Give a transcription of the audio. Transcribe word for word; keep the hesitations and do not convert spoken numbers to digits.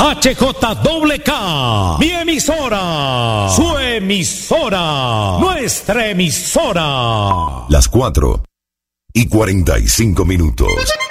H J K, mi emisora, su emisora, nuestra emisora. Las cuatro y cuarenta y cinco minutos.